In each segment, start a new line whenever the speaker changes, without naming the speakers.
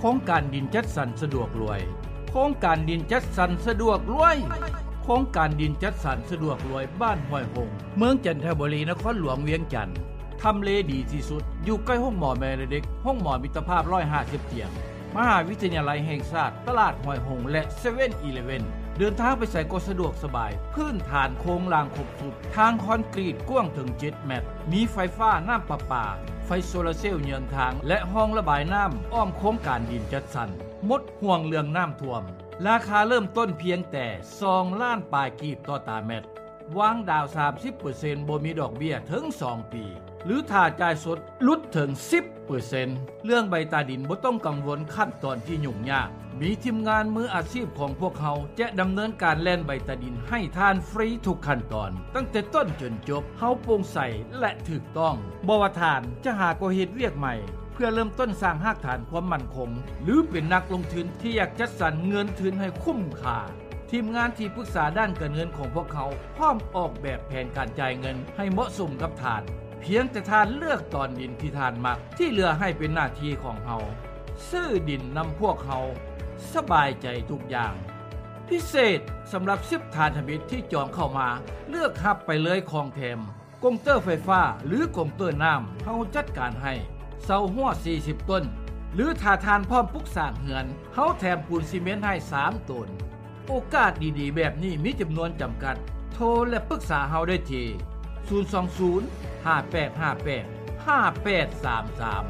โครงการดินจัดสรรสะดวกรวยโครงการดินจัดสรรสะดวกรวยโครงการดินจัดสรรสะดวกรวยบ้านห้วยหงเมืองจันทบุรีนครหลวงเวียงจันทน์ทำเลดีที่สุดอยู่ใกล้ห้องหมอแม่เด็กห้องหมอมิตรภาพ150เตียงมหาวิทยาลัยแห่งชาติตลาดห้วยหงและเซเว่นอีเลฟเว่นเดินทางไปใส่ก็สะดวกสบายพื้นฐานโครงรางครบสุดทางคอนกรีตกว้างถึง7เมตรมีไฟฟ้าน้ำประปาไฟโซลาร์เซลล์เยือนทางและห้องระบายน้ำอ้อมโครงการดินจัดสรรหมดห่วงเรื่องน้ำท่วมราคาเริ่มต้นเพียงแต่2ล้านปลายกีบต่อตารางเมตรวางดาว 30% บ่มีดอกเบี้ยถึง2ปีหรือถ้าจ่ายสดลดถึง 10% เรื่องใบตาดินบ่ต้องกังวลขั้นตอนที่ยุ่งยากมีทีมงานมืออาชีพของพวกเขาจะดำเนินการแล่นใบตาดินให้ทานฟรีทุกขั้นตอนตั้งแต่ต้นจนจบเฮาโปร่งใสและถูกต้องบ่ว่าทานจะหาก็เฮ็ดเวียกใหม่เพื่อเริ่มต้นสร้างรากฐานความมั่นคงหรือเป็นนักลงทุนที่อยากจัดสรรเงินทุนให้คุ้มค่าทีมงานที่ปรึกษาด้านการเงินของพวกเขาพร้อมออกแบบแผนการจ่ายเงินให้เหมาะสมกับทานเพียงแต่ทานเลือกตอนดินที่ทานมักที่เหลือให้เป็นหน้าที่ของเฮาซื้อดินนำพวกเขาสบายใจทุกอย่างพิเศษสำหรับ10ทานธมิตรที่จองเข้ามาเลือกรับไปเลยของแถมกงเตอร์ไฟฟ้าหรือกงเตอร์น้ำเฮาจัดการให้เสาหัว40ต้นหรือถ้าทานพร้อมปลูกสร้างเฮือนเฮาแถมปูนซีเมนต์ให้3ต้นโอกาสดีๆแบบนี้มีจำนวนจำกัดโทรและปรึกษาเฮาได้ที่020-5858-5833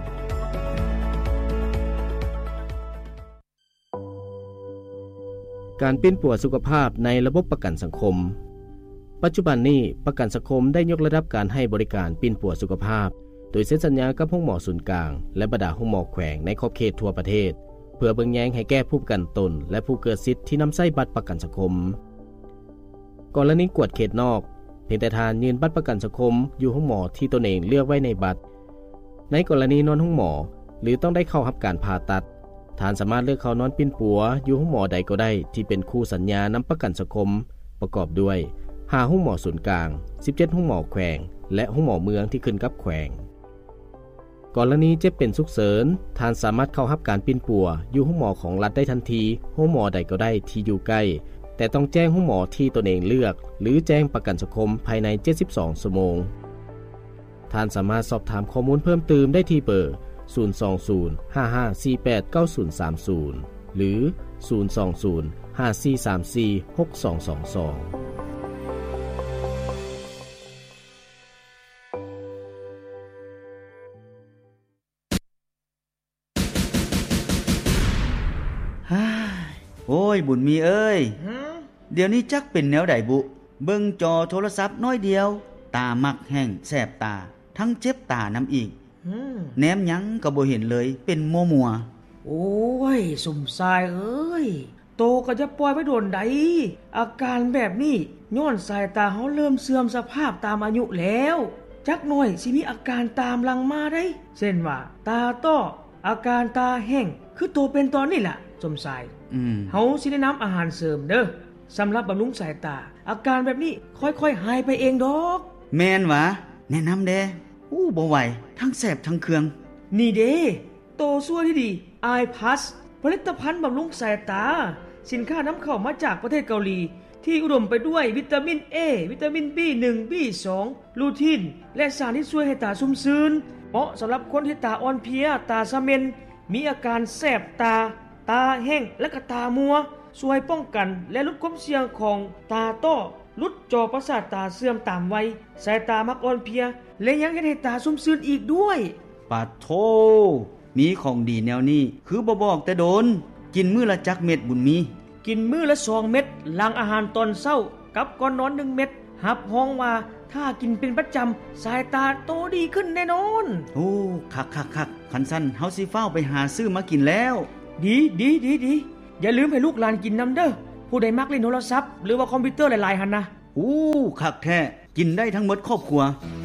การปิ้นปัวสุขภาพในระบบประกันสังคมปัจจุบันนี้ประกันสังคมได้ยกระดับการให้บริการปิ้นปัวสุขภาพโดยเซ็นสัญญากับห้องหมอศูนย์กลางและบรรดาห้องหมอแขวงในขอบเขตทั่วประเทศเพื่อเบิ่งแยงให้แก้ผู้ประกันตนและผู้เกิดสิทธิ์ที่นำใช้บัตรประกันสังคมกรณีกวดเขตนอกเพียงแต่ทานยืนบัตรประกันสังคมอยู่ห้องหมอที่ตนเองเลือกไว้ในบัตรในกรณีนอนห้องหมอหรือต้องได้เข้ารับการผ่าตัดทานสามารถเลือกเข้านอนปิ้นปัวอยู่ห้องหมอใดก็ได้ที่เป็นคู่สัญญานำประกันสังคมประกอบด้วย5ห้องหมอศูนย์กลาง17ห้องหมอแขวงและห้องหมอเมืองที่ขึ้นกับแขวงกรณีเจ็บเป็นฉุกเฉินทานสามารถเข้ารับการปิ้นปัวอยู่ห้องหมอของรัฐได้ทันทีห้องหมอใดก็ได้ที่อยู่ใกล้แต่ต้องแจ้งห้องหมอที่ตนเองเลือกหรือแจ้งประกันสังคมภายใน72ชั่วโมงท่านสามารถสอบถามข้อมูลเพิ่มเติมได้ที่เบอร์020-5548-9030 หรือ 020-5434-6222
โอ้ยบุญมีเอ้ยเดี๋ยวนี้จักเป็นแนวใดบุเบิ่งจอโทรศัพท์น้อยเดียวตามักแห้งแสบตาทั้งเจ็บตาน้ำอีกแนมหยังก็บ่เห็นเลยเป็นมัว
โอ้ยสุ่มทรายเอ้ยโตก็จะปล่อยไว้โดนใดอาการแบบนี้ย้อนสายตาเฮาเริ่มเสื่อมสภาพตามอายุแล้วจักหน่อยสิมีอาการตามหลังมาได้เช่นว่าตาต้ออาการตาแห้งคือโตเป็นตอนนี้ล่ะสุ่มทรายเฮาสิแนะนำอาหารเสริมเด้อสำหรับบำรุงสายตาอาการแบบนี้ค่อยๆหายไปเองดอก
แม่นวะแนะนำเด้บ่ไหวทั้งแสบทั้งเคือง
นี่เด้โตซั่วที่ดี iPass ผลิตภัณฑ์บำรุงสายตาสินค้านำเข้ามาจากประเทศเกาหลีที่อุดมไปด้วยวิตามิน A วิตามิน B1 B2 ลูทีนและสารที่ช่วยให้ตาชุ่มชื้นเหมาะสำหรับคนที่ตาอ่อนเพลียตาซ่าเมนมีอาการแสบตาแห้งและก็ตามัวช่วยป้องกันและลดความเสี่ยงของตาต้อลดจอประสาทตาเสื่อมตามวัยสายตามักอ่อนเพลียและยังเฮ็ดให้ตาชุ่มชื้นอีกด้วย
ปัดโธมีของดีแนวนี้คือบ่บอกแต่โดนกินมื้อละจักเม็ดบุญมี
กินมื้อละ2เม็ดหลังอาหารตอนเช้ากับก่อนนอน1เม็ดรับรองว่าถ้ากินเป็นประจำสายตาโตดีขึ้นแน่นอน
โอ้คักคันซั่นเฮาสิฟ้าวไปหาซื้อมากินแล้ว
ดีอย่าลืมให้ลูกหลานกินนำเด้อผู้ใดมักเล่นโทรศัพท์หรือว่าคอมพิวเตอร์หลายๆหั่นนะ
คักแท้กินได้ทั้งหมดครอบครัว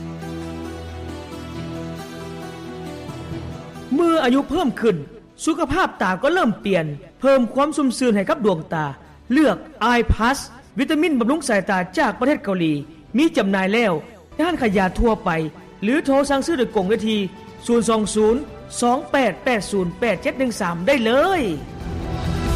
เมื่ออายุเพิ่มขึ้นสุขภาพตาก็เริ่มเปลี่ยนเพิ่มความชุ่มชื้นให้กับดวงตาเลือก iPass วิตามินบำรุงสายตาจากประเทศเกาหลีมีจำหน่ายแล้วร้านขายยาทั่วไปหรือโทรสั่งซื้อโดยกล่องได้ที่020 28808713ได้เลย